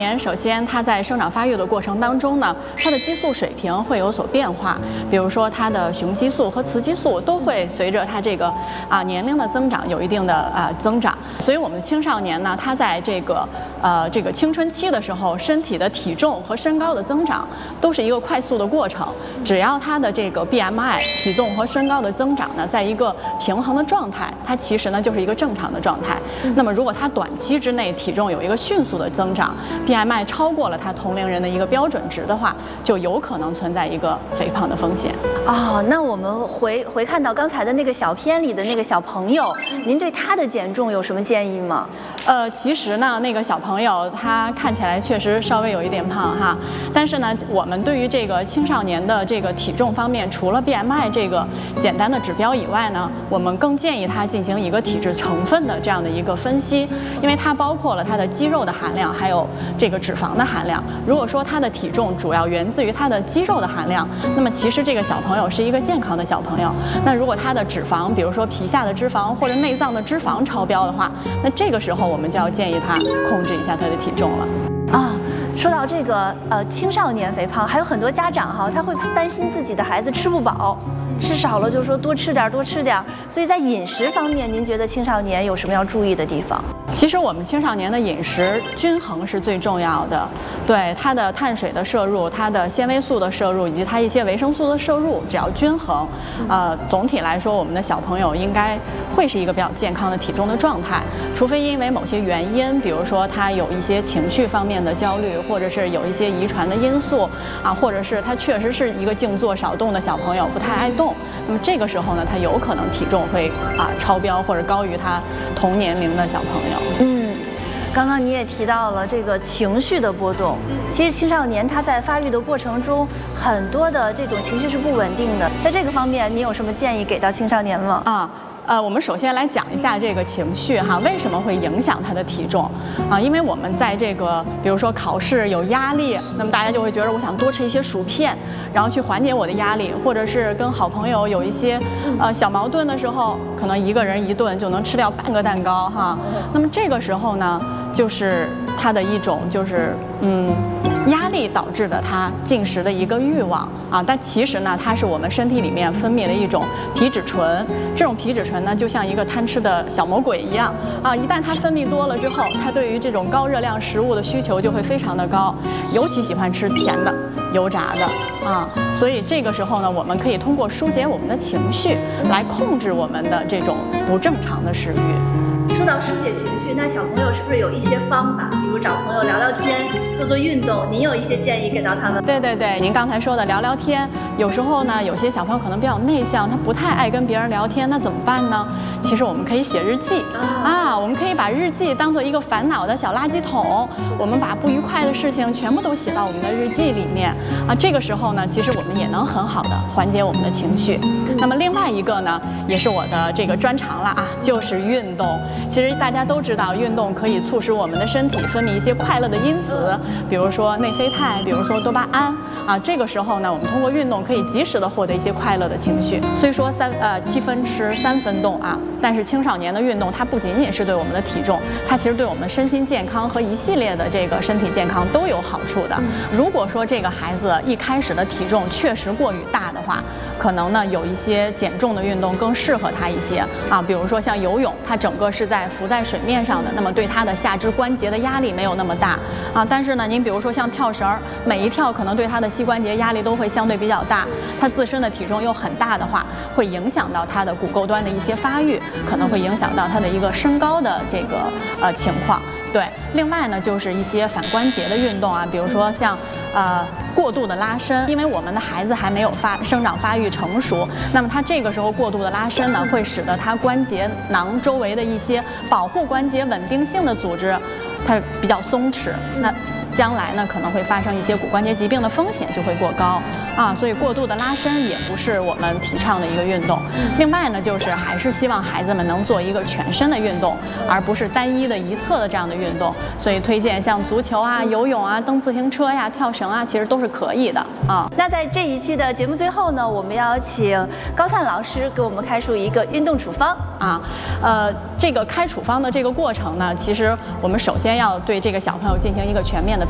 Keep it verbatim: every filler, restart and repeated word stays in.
年首先，它在生长发育的过程当中呢，它的激素水平会有所变化，比如说它的雄激素和雌激素都会随着它这个啊年龄的增长有一定的啊增长，所以我们的青少年呢，他在这个呃这个青春期的时候，身体的体重和身高的增长都是一个快速的过程，只要他的这个 B M I 体重和身高的增长呢，在一个平衡的状态，它其实呢就是一个正常的状态。那么如果它短期之内体重有一个迅速的增长， B M I 超过了他同龄人的一个标准值的话，就有可能存在一个肥胖的风险。 哦，那我们回回看到刚才的那个小片里的那个小朋友，您对他的减重有什么建议吗？ 呃，其实呢，那个小朋友他看起来确实稍微有一点胖哈，但是呢，我们对于这个青少年的这个体重方面，除了 B M I 这个简单的指标以外呢，我们更建议他进行一个体质成分的这样的一个分析，因为它包括了他的肌肉的含量，还有这个脂肪的含量。如果说他的体重主要源自于他的肌肉的含量，那么其实这个小朋友是一个健康的小朋友。那如果他的脂肪，比如说皮下的脂肪或者内脏的脂肪超标的话，那这个时候我们就要建议他控制一下他的体重了。 啊，说到这个呃青少年肥胖，还有很多家长哈，他会担心自己的孩子吃不饱。 吃少了就说多吃点多吃点，所以在饮食方面，您觉得青少年有什么要注意的地方？ 其实我们青少年的饮食均衡是最重要的，对它的碳水的摄入、它的纤维素的摄入以及它一些维生素的摄入，只要均衡，呃，总体来说，我们的小朋友应该会是一个比较健康的体重的状态，除非因为某些原因，比如说他有一些情绪方面的焦虑，或者是有一些遗传的因素啊，或者是他确实是一个静坐少动的小朋友，不太爱动。 那么这个时候呢，他有可能体重会啊超标或者高于他同年龄的小朋友。 嗯，刚刚你也提到了这个情绪的波动，其实青少年他在发育的过程中，很多的这种情绪是不稳定的。在这个方面，你有什么建议给到青少年吗？ 啊。 呃，我们首先来讲一下这个情绪哈，为什么会影响他的体重啊？因为我们在这个，比如说考试有压力，那么大家就会觉得我想多吃一些薯片，然后去缓解我的压力，或者是跟好朋友有一些呃小矛盾的时候，可能一个人一顿就能吃掉半个蛋糕哈。那么这个时候呢，就是他的一种就是嗯。 压力导致的它进食的一个欲望啊，但其实呢，它是我们身体里面分泌的一种皮质醇。这种皮质醇呢，就像一个贪吃的小魔鬼一样啊，一旦它分泌多了之后，它对于这种高热量食物的需求就会非常的高，尤其喜欢吃甜的、油炸的啊。所以这个时候呢，我们可以通过疏解我们的情绪，来控制我们的这种不正常的食欲。 说到疏解情绪，那小朋友是不是有一些方法，比如找朋友聊聊天、做做运动？您有一些建议给到他们？ 对对对，您刚才说的聊聊天，有时候呢，有些小朋友可能比较内向，他不太爱跟别人聊天，那怎么办呢？其实我们可以写日记啊，我们可以把日记当做一个烦恼的小垃圾桶，我们把不愉快的事情全部都写到我们的日记里面啊。这个时候呢，其实我们也能很好的缓解我们的情绪。那么另外一个呢，也是我的这个专长了啊，就是运动。 其实大家都知道，运动可以促使我们的身体分泌一些快乐的因子，比如说内啡肽，比如说多巴胺啊。这个时候呢，我们通过运动可以及时的获得一些快乐的情绪。虽说三呃七分吃三分动啊，但是青少年的运动它不仅仅是对我们的体重，它其实对我们身心健康和一系列的这个身体健康都有好处的。如果说这个孩子一开始的体重确实过于大的话，可能呢有一些减重的运动更适合他一些啊，比如说像游泳，它整个是在浮在水面上的，那么对他的下肢关节的压力没有那么大啊。但是呢，您比如说像跳绳，每一跳可能对他的膝关节压力都会相对比较大，他自身的体重又很大的话，会影响到他的骨构端的一些发育，可能会影响到他的一个身高的这个呃情况。对，另外呢就是一些反关节的运动啊，比如说像呃。 过度的拉伸，因为我们的孩子还没有发生长发育成熟，那么他这个时候过度的拉伸呢，会使得他关节囊周围的一些保护关节稳定性的组织，它比较松弛，那将来呢可能会发生一些骨关节疾病的风险就会过高啊，所以过度的拉伸也不是我们提倡的一个运动。另外呢，就是还是希望孩子们能做一个全身的运动，而不是单一的一侧的这样的运动。所以推荐像足球啊、游泳啊、蹬自行车呀、跳绳啊，其实都是可以的啊。 那在这一期的节目最后呢，我们要请高灿老师给我们开出一个运动处方啊。呃，这个开处方的这个过程呢，其实我们首先要对这个小朋友进行一个全面的